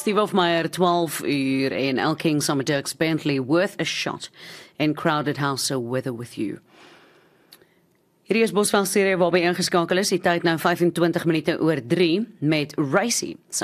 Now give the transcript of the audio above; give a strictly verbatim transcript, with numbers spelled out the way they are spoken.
Steve Hofmeyer, twaalf uur en El King saam met Dirks Bentley, Worth a Shot en Crowded House, So Weather With You. Hierdie is Bosveld Stereo waarby ingeskakel is, die tyd nou vyf en twintig minute oor drie met Racy.